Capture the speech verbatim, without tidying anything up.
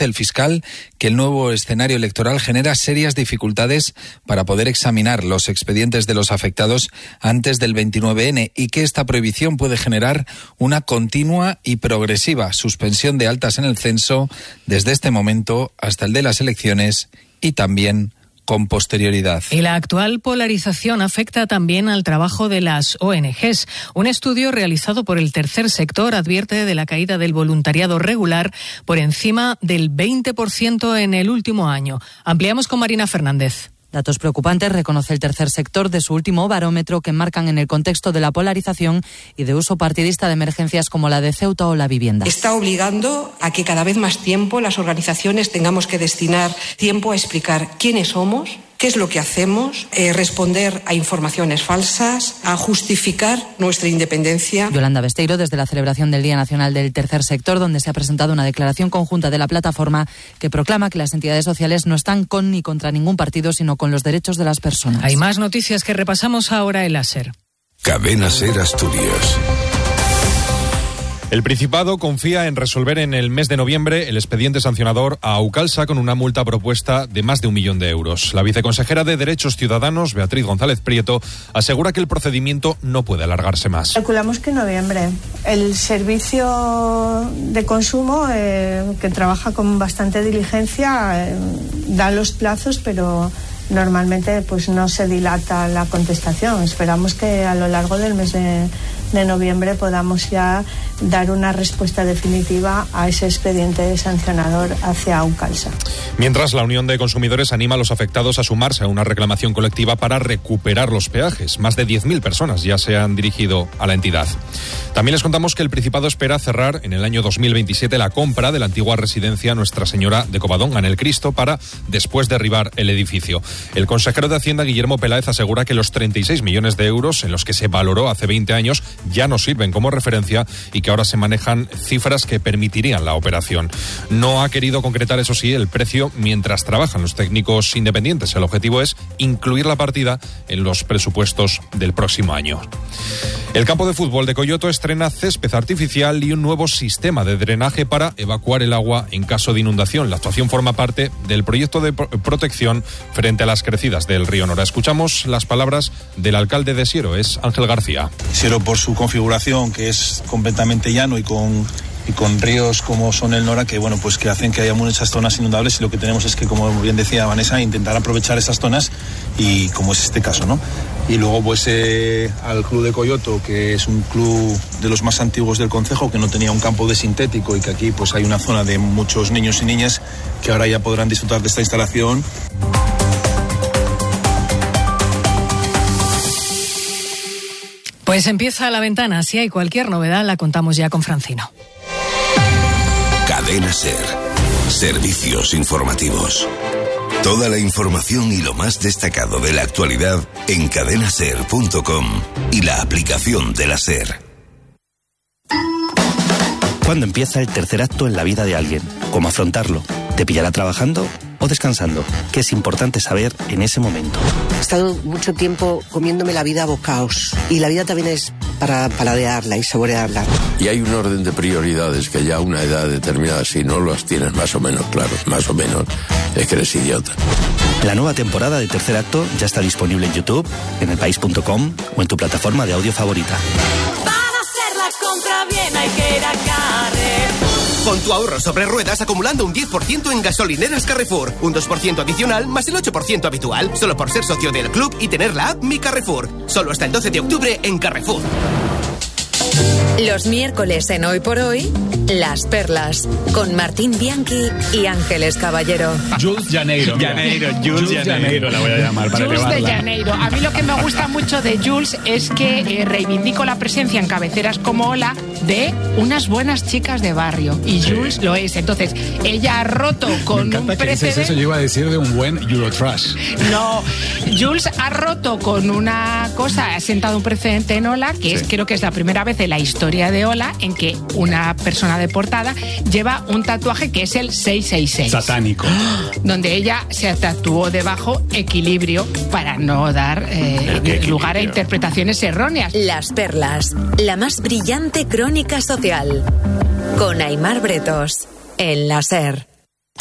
El fiscal que el nuevo escenario electoral genera serias dificultades para poder examinar los expedientes de los afectados antes del veintinueve ene y que esta prohibición puede generar una continua y progresiva suspensión de altas en el censo desde este momento hasta el de las elecciones y también con posterioridad. Y la actual polarización afecta también al trabajo de las O N Ges. Un estudio realizado por el tercer sector advierte de la caída del voluntariado regular por encima del veinte por ciento en el último año. Ampliamos con Marina Fernández. Datos preocupantes reconoce el tercer sector de su último barómetro que enmarcan en el contexto de la polarización y de uso partidista de emergencias como la de Ceuta o la vivienda. Está obligando a que cada vez más tiempo las organizaciones tengamos que destinar tiempo a explicar quiénes somos, qué es lo que hacemos, eh, responder a informaciones falsas, a justificar nuestra independencia. Yolanda Besteiro, desde la celebración del Día Nacional del Tercer Sector, donde se ha presentado una declaración conjunta de la plataforma que proclama que las entidades sociales no están con ni contra ningún partido, sino con los derechos de las personas. Hay más noticias que repasamos ahora en la SER. Cadena SER Asturias. El Principado confía en resolver en el mes de noviembre el expediente sancionador a Aucalsa con una multa propuesta de más de un millón de euros. La viceconsejera de Derechos Ciudadanos, Beatriz González Prieto, asegura que el procedimiento no puede alargarse más. Calculamos que en noviembre. El servicio de consumo, eh, que trabaja con bastante diligencia, eh, da los plazos, pero normalmente pues no se dilata la contestación. Esperamos que a lo largo del mes de, de noviembre podamos ya dar una respuesta definitiva a ese expediente sancionador hacia Aucalsa. Mientras, la Unión de Consumidores anima a los afectados a sumarse a una reclamación colectiva para recuperar los peajes. Más de diez mil personas ya se han dirigido a la entidad. También les contamos que el Principado espera cerrar en el año dos mil veintisiete la compra de la antigua residencia Nuestra Señora de Covadonga en el Cristo para después derribar el edificio. El consejero de Hacienda, Guillermo Peláez, asegura que los treinta y seis millones de euros en los que se valoró hace veinte años ya no sirven como referencia y que ahora se manejan cifras que permitirían la operación. No ha querido concretar, eso sí, el precio mientras trabajan los técnicos independientes. El objetivo es incluir la partida en los presupuestos del próximo año. El campo de fútbol de Coyoto estrena césped artificial y un nuevo sistema de drenaje para evacuar el agua en caso de inundación. La actuación forma parte del proyecto de protección frente a las crecidas del río Nora. Escuchamos las palabras del alcalde de Siero, es Ángel García. Siero, por su configuración, que es completamente llano y con y con ríos como son el Nora, que bueno, pues que hacen que haya muchas zonas inundables, y lo que tenemos es que, como bien decía Vanessa, intentar aprovechar esas zonas, y como es este caso, ¿no? Y luego pues eh, al club de Coyoto, que es un club de los más antiguos del concejo, que no tenía un campo de sintético, y que aquí pues hay una zona de muchos niños y niñas que ahora ya podrán disfrutar de esta instalación. Pues empieza La Ventana. Si hay cualquier novedad, la contamos ya con Francino. Cadena SER. Servicios informativos. Toda la información y lo más destacado de la actualidad en cadena ser punto com y la aplicación de la SER. ¿Cuándo empieza el tercer acto en la vida de alguien? ¿Cómo afrontarlo? ¿Te pillará trabajando o descansando? ¿Qué es importante saber en ese momento? He estado mucho tiempo comiéndome la vida a bocaos, y la vida también es para paladearla y saborearla. Y hay un orden de prioridades que ya a una edad determinada, si no las tienes más o menos claros, más o menos, es que eres idiota. La nueva temporada de Tercer Acto ya está disponible en YouTube, en el país punto com o en tu plataforma de audio favorita. Para hacer la compra bien hay que ir a Carrefour. Con tu ahorro sobre ruedas acumulando un diez por ciento en gasolineras Carrefour. Un dos por ciento adicional más el ocho por ciento habitual. Solo por ser socio del club y tener la app Mi Carrefour. Solo hasta el doce de octubre en Carrefour. Los miércoles en Hoy por Hoy, Las Perlas, con Martín Bianchi y Ángeles Caballero. Jules Janeiro. Janeiro, Jules, Jules Janeiro la voy a llamar para Jules elevarla. de Janeiro. A mí lo que me gusta mucho de Jules es que eh, reivindico la presencia en cabeceras como Hola de unas buenas chicas de barrio. Y Jules sí. lo es. Entonces, ella ha roto con me un que precedente. Eso yo iba a decir de un buen Eurotrash. No, Jules ha roto con una cosa, ha sentado un precedente en Hola, que sí. es creo que es la primera vez en la historia de Hola en que una persona de portada lleva un tatuaje que es el seiscientos sesenta y seis. Satánico. Donde ella se tatuó debajo equilibrio para no dar eh, lugar a interpretaciones erróneas. Las Perlas, la más brillante crónica social. Con Aimar Bretos, en la SER.